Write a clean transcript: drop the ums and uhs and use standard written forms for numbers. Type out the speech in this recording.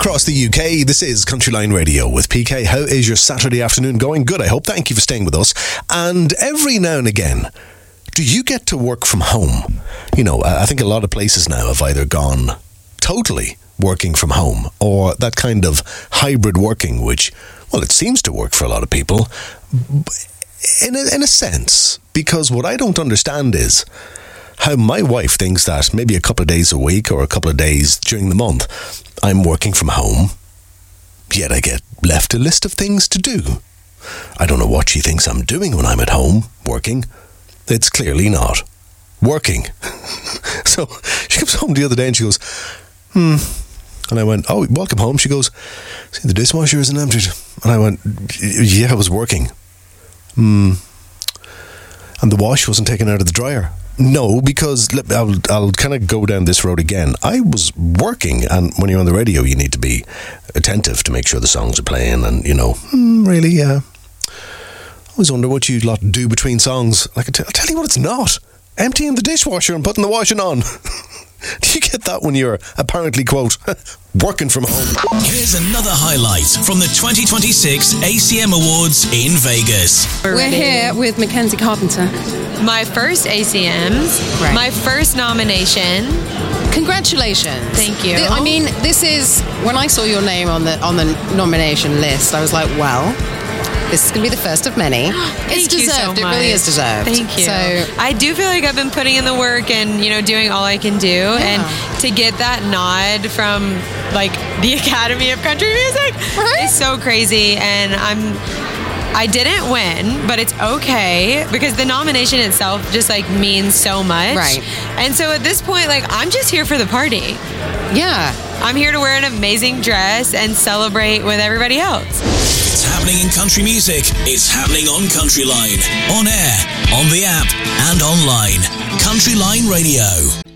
across the UK. This is Countryline Radio with PK. How is your Saturday afternoon going? Good, I hope. Thank you for staying with us. And every now and again, do you get to work from home? You know, I think a lot of places now have either gone totally working from home or that kind of hybrid working, which, well, it seems to work for a lot of people in a sense, because what I don't understand is how my wife thinks that maybe a couple of days a week or a couple of days during the month I'm working from home, yet I get left a list of things to do. I don't know what she thinks I'm doing when I'm at home working. It's clearly not working. So she comes home the other day and she goes, And I went, oh, welcome home. She goes, see, the dishwasher isn't emptied. And I went, yeah, I was working. And the wash wasn't taken out of the dryer. No, because I'll kind of go down this road again. I was working, and when you're on the radio, you need to be attentive to make sure the songs are playing, and, you know, really, yeah. I always wonder what you lot do between songs. Like, I'll tell you what it's not. Emptying the dishwasher and putting the washing on. Do you get that when you're apparently, quote, working from home? Here's another highlight from the 2026 ACM Awards in Vegas. We're here with Mackenzie Carpenter. My first ACMs, Right. my first nomination. Congratulations. Thank you. I mean, this is, when I saw your name on the nomination list, I was like, well, this is going to be the first of many. It's Thank you so deserved. It much. really is deserved. Thank you. So, I do feel like I've been putting in the work and, you know, doing all I can do. And to get that nod from, like, the Academy of Country Music is so crazy. And I didn't win, but it's okay because the nomination itself just, like, means so much. Right. And so at this point, like, I'm just here for the party. yeah. I'm here to wear an amazing dress and celebrate with everybody else. It's happening in country music. It's happening on Countryline. On air, on the app, and online. Countryline Radio.